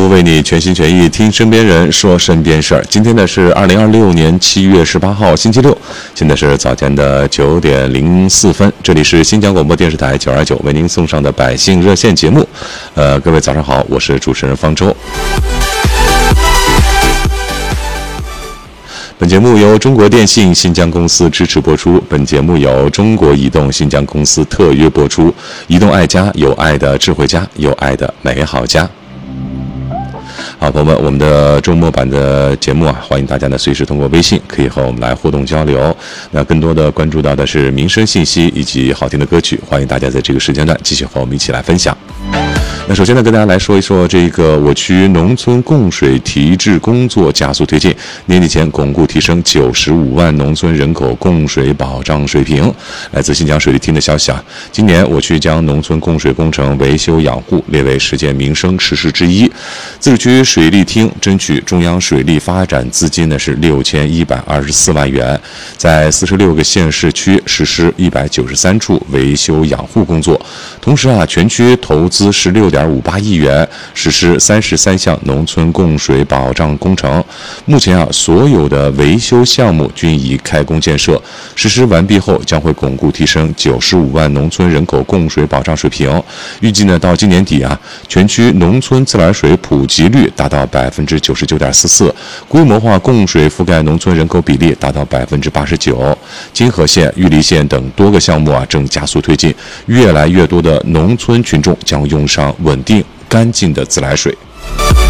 为你全心全意听身边人说身边事儿。今天呢是2026年7月18号星期六，现在是早间的9点04分，这里是新疆广播电视台929为您送上的百姓热线节目。各位早上好，我是主持人方舟。本节目由中国电信新疆公司支持播出，本节目由中国移动新疆公司特约播出。移动爱家，有爱的智慧家，有爱的美好家。好，朋友们，我们的周末版的节目啊，欢迎大家呢随时通过微信可以和我们来互动交流。那更多的关注到的是民生信息以及好听的歌曲，欢迎大家在这个时间段继续和我们一起来分享。那首先呢，跟大家来说一说这个我区农村供水提质工作加速推进，年底前巩固提升95万农村人口供水保障水平。来自新疆水利厅的消息啊，今年我区将农村供水工程维修养护列为实践民生实事之一。自治区水利厅争取中央水利发展资金呢是6124万元，在46个县市区实施193处维修养护工作。同时啊，全区投资16.58亿元，实施33项农村供水保障工程。目前啊，所有的维修项目均已开工建设，实施完毕后将会巩固提升95万农村人口供水保障水平。预计呢，到今年底啊，全区农村自来水普及率达到99.44%，规模化供水覆盖农村人口比例达到89%。金河县、玉梨县等多个项目啊正加速推进，越来越多的农村群众将用上稳定干净的自来水。